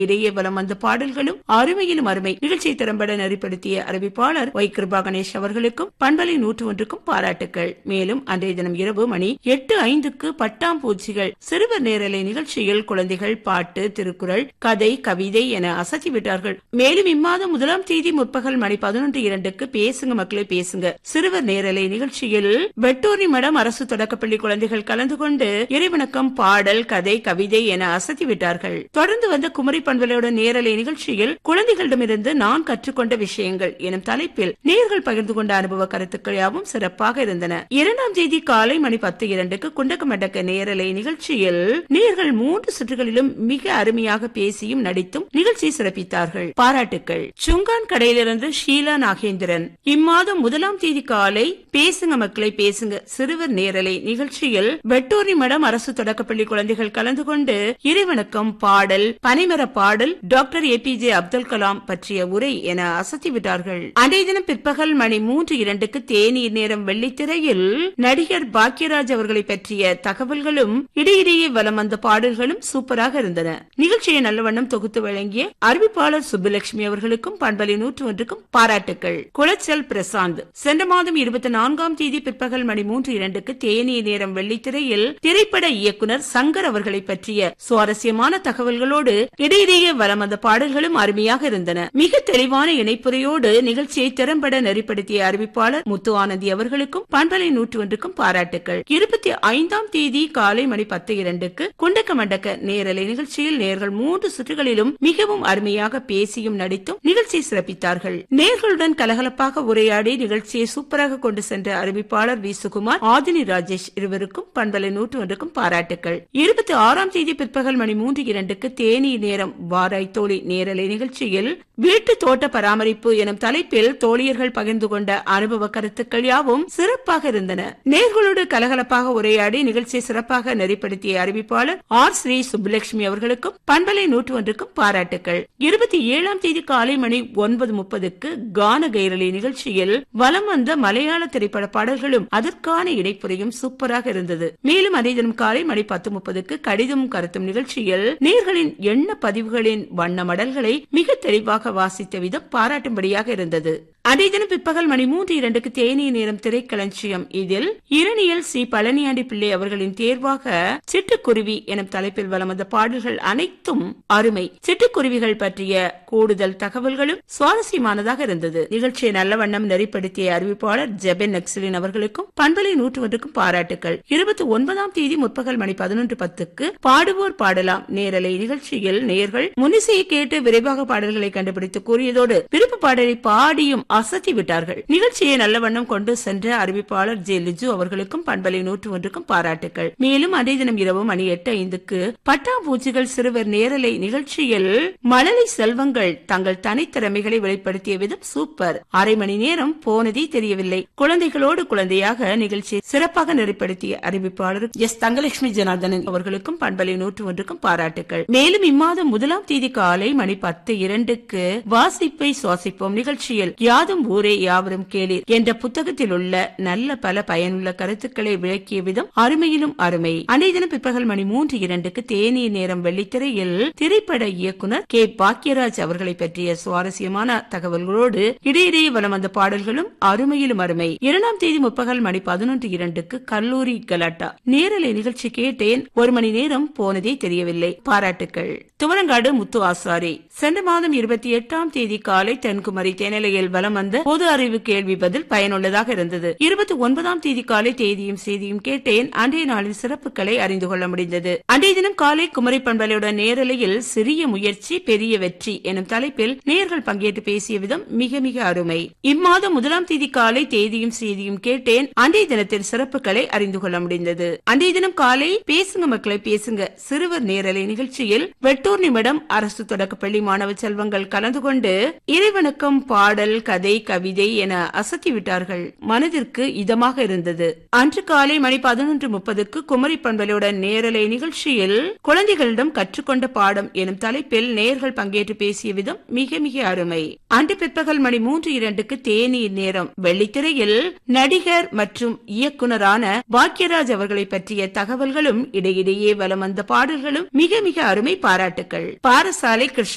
இடையே வலம் வந்த பாடல்களும் அருமையிலும் அருமை. நிகழ்ச்சியை திறம்பட நெறிப்படுத்திய அறிவிப்பாளர் ஒய் கிருபா கணேஷ் அவர்களுக்கும் பண்பலை 101க்கும் பாராட்டுக்கள். மேலும் அன்றைய தினம் இரவு மணி 8:05க்கு பட்டாம்பூச்சிகள் சிறுவர் நேரலை நிகழ்ச்சியில் குழந்தைகள் பாட்டு, திருக்குறள், கதை, கவிதை என அசத்திவிட்டார்கள். மேலும் இம்மாதம் 1ஆம் தேதி முற்பகல் மணி 11:02க்கு பேசுங்க மக்களை பேசுங்க சிறுவர் நேரலை நிகழ்ச்சியில் வெட்டூர்னி மடம் அரசு தொடக்கப்பள்ளி குழந்தைகள் கலந்து கொண்டு இறைவணக்கம், பாடல், கதை, கவிதை என அசத்திவிட்டார்கள். தொடர்ந்து வந்த குமரி பண்பலையோட நேரலை நிகழ்ச்சியில் குழந்தைகளிடமிருந்து நான் கற்றுக்கொண்ட விஷயங்கள் எனும் தலைப்பில் நேர்கள் பகிர்ந்து கொண்ட அனுபவ கருத்துக்கள் யாவும் சிறப்பாக இருந்தன. 2ஆம் தேதி காலை மணி 10:02க்கு குண்டக்க மண்டக்க நேரலை நிகழ்ச்சியில் நேர்கள் 3 சுற்றுகளிலும் மிக அருமையாக பேசியும் நடித்தும் நிகழ்ச்சி சிறப்பித்தார்கள். பாராட்டுக்கள். சுங்கான் கடையிலிருந்து ஷீலா நாகேந்திரன். இம்மாதம் 1ஆம் தேதி காலை பேசுங்க மக்களை பேசுங்க சிறுவர் நேரலை நிகழ்ச்சியில் வெட்டூர்னி மடம் அரசு தொடக்கப்பள்ளி குழந்தைகள் கலந்து கொண்டு இறைவணக்கம், பாடல், பனைமர பாடல், டாக்டர் APJ அப்துல் கலாம் பற்றிய உரை என அசத்திவிட்டார்கள். அன்றைய தினம் பிற்பகல் மணி 3:02க்கு தேநீர் நேரம் வெள்ளித்திரையில் நடிகர் பாக்யராஜ் அவர்களை பற்றிய தகவல்களும் இடையிடையே வலம் வந்த பாடல்களும் சூப்பராக இருந்தன. நிகழ்ச்சியை நல்லவண்ணம் தொகுத்து வழங்கிய அறிவிப்பாளர் சுப்புலட்சுமி அவர்களுக்கும் பண்பலை 101க்கும் பாராட்டுக்கள். குளச்சல் பிரசாந்த். சென்ற மாதம் 24ஆம் தேதி பிற்பகல் மணி 3:02க்கு தேநீர் நேரம் வெள்ளித்திரையில் திரைப்பட இயக்குனர் சங்கர் அவர்களை பற்றிய சுவாரஸ்யமான தகவல்களோடு இடையிடையே வலம் வந்த பாடல்களும் அருமையாக இருந்தன. மிக தெளிவான இணைப்புரையோடு நிகழ்ச்சியை திறம்பட நெறிப்படுத்திய அறிவிப்பாளர் முத்து ஆனந்தி அவர்களுக்கும் பண்பலை 101க்கும் பாராட்டுக்கள். 25ஆம் தேதி காலை மணி 10:02க்கு குண்டக்க மண்டக்க நேரலை நிகழ்ச்சியில் நேர்கள் 3 சுற்றுகளிலும் மிகவும் அருமையாக பேசியும் நடித்தும் நிகழ்ச்சியை சிறப்பித்தார்கள். நேர்களுடன் கலகலப்பாக உரையாடி நிகழ்ச்சியை சூப்பராக கொண்டு சென்ற அறிவிப்பாளர் வி சுகுமார், ஆதினி ராஜேஷ் இருவருக்கும் பண்பலை 101க்கும் பாராட்டுக்கள். 26ஆம் தேதி பிற்பகல் மணி 3:02க்கு தேநீர் நேரம் வாராய் தோழி நேரலை நிகழ்ச்சியில் வீட்டு தோட்ட பராமரிப்பு எனும் தலைப்பில் தோழியர்கள் பகிர்ந்து கொண்ட அனுபவ கருத்துக்கள் யாவும் சிறப்பாக இருந்தன. நேர்களோடு கலகலப்பாக உரையாடி நிகழ்ச்சியை சிறப்பாக நெறிப்படுத்திய அறிவிப்பாளர் ஆர் ஸ்ரீ சுப்புலட்சுமி அவர்களுக்கும் பண்பலை 101க்கும் பாராட்டுக்கள். 27ஆம் தேதி காலை மணி 9:30க்கு கான கைரளி நிகழ்ச்சியில் வலம் வந்த மலையாள திரைப்பட பாடல்களும் அதற்கான இடைப்புறையும் சூப்பராக இருந்தது. மேலும் அதே தினம் காலை மணி 10:30க்கு கடிதம் கருத்தும் நிகழ்ச்சியில் நேர்களின் எண்ண பதிவுகளின் வண்ண மடல்களை மிக தெளிவாக வாசித்த விதம் பாராட்டும்படியாக இருந்தது. அதே தினம் பிற்பகல் மணி 3:02க்கு தேநீர் நேரம் திரைக்களஞ்சியம். இதில் இரணியல் சி பழனியாண்டி பிள்ளை அவர்களின் தேர்வாக சிட்டுக்குருவி எனும் தலைப்பில் வலம் வந்த பாடல்கள் அனைத்தும் அருமை. சிட்டுக்குருவிகள் பற்றிய கூடுதல் தகவல்களும் சுவாரஸ்யமானதாக இருந்தது. நிகழ்ச்சியை நல்ல வண்ணம் நெறிப்படுத்திய அறிவிப்பாளர் ஜெபன் நக்சலின் அவர்களுக்கும் பண்பலை 101க்கும் பாராட்டுக்கள். 29ஆம் தேதி முற்பகல் மணி 11:10க்கு பாடுவோர் பாடலாம் நேரலை நிகழ்ச்சியில் நேர்கள் முனிசையை கேட்டு விரைவாக பாடல்களை கண்டுபிடித்து கூறியதோடு விருப்ப பாடலை பாடியும் அசத்தி விட்டார்கள். நிகழ்ச்சியை நல்ல வண்ணம் கொண்டு சென்ற அறிவிப்பாளர் ஜே லிஜு அவர்களுக்கும் பண்பலை 101க்கும் பாராட்டுக்கள். மேலும் அதே தினம் இரவு மணி 8:05க்கு பட்டாம்பூச்சிகள் சிறுவர் நேரலை நிகழ்ச்சியில் மழலை செல்வங்கள் தங்கள் தனித்திறமைகளை வெளிப்படுத்திய விதம் சூப்பர். அரை மணி நேரம் போனதே தெரியவில்லை. குழந்தைகளோடு குழந்தையாக நிகழ்ச்சியை சிறப்பாக நெறிப்படுத்திய அறிவிப்பாளர் எஸ் தங்கலட்சுமி ஜனார்தனன் அவர்களுக்கும் பண்பலை 101க்கும் பாராட்டுக்கள். மேலும் இம்மாதம் 1ஆம் தேதி காலை மணி 10:02க்கு வாசிப்பை சுவாசிப்போம் நிகழ்ச்சியில் யாதும் ஊரே யாவரும் கேளீர் என்ற புத்தகத்தில் உள்ள நல்ல பல பயனுள்ள கருத்துக்களை விளக்கிய விதம் அருமையிலும் அருமை. அன்றைய தினம் பிற்பகல் மணி 3:02க்கு தேநீர் நேரம் வெள்ளித்திரையில் திரைப்பட இயக்குனர் கே பாக்யராஜ் அவர்களை பற்றிய சுவாரஸ்யமான தகவல்களோடு இடையிடையே வலம் வந்த பாடல்களும் அருமையிலும் அருமை. 2ஆம் தேதி முற்பகல் மணி 11:02க்கு கல்லூரி கலாட்டா நேரலை நிகழ்ச்சி கேட்டேன். 1 மணி நேரம் போனதே தெரியவில்லை. பாராட்டுக்கள். துவரங்காடு முத்து ஆசாரி. சென்ற மாதம் 28ஆம் தேதி காலை தென்குமரி தேனிலையில் வலம் வந்த பொது அறிவு கேள்வி பதில் பயனுள்ளதாக இருந்தது. 29ஆம் தேதி காலை தேதியும் செய்தியும் கேட்டேன். அன்றைய நாளின் சிறப்புகளை அறிந்து கொள்ள முடிந்தது. அன்றைய தினம் காலை குமரி பண்பலையுடன் நேரலையில் சிறிய முயற்சி பெரிய வெற்றி எனும் தலைப்பில் நேர்கள் பங்கேற்று பேசிய விதம் மிக மிக அருமை. இம்மாதம் 1ஆம் தேதி காலை தேதியும் செய்தியும் கேட்டேன். அன்றைய தினத்தின் சிறப்புகளை அறிந்து கொள்ள முடிந்தது. அன்றைய தினம் காலை பேசுங்க மக்களை பேசுங்க சிறுவர் நேரலை நிகழ்ச்சியில் வெட்டூர் நிமிடம் அரசு தொடக்கப்பள்ளி மாணவ செல்வங்கள் கலந்து கொண்டு இறைவணக்கம், பாடல், கதை, கவிதை என அசத்திவிட்டார்கள். மனதிற்கு இதமாக இருந்தது. அன்று காலை மணி 11:30க்கு குமரி பண்பலையுடன் நேரலை நிகழ்ச்சியில் குழந்தைகளிடம் கற்றுக்கொண்ட பாடம் எனும் தலைப்பில் நேர்கள் பங்கேற்று பேசிய விதம் மிக மிக அருமை. அன்று பிற்பகல் மணி 3:02க்கு தேநீர் நேரம் வெள்ளித்திரையில் நடிகர் மற்றும் இயக்குனரான பாக்யராஜ் அவர்களை பற்றிய தகவல்களும் இடையிடையே வலம் வந்த பாடல்களும் மிக மிக அருமை. பாராட்டுக்கள். பாரசாலை கிருஷ்ண